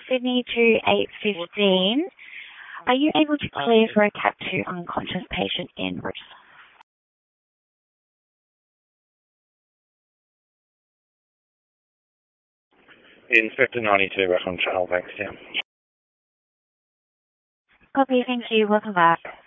Sydney to 8:15. Are you able to clear for a Cat 2 unconscious patient in route? Inspector 92 back on Charles, thanks, yeah. Copy, thank you. Welcome back.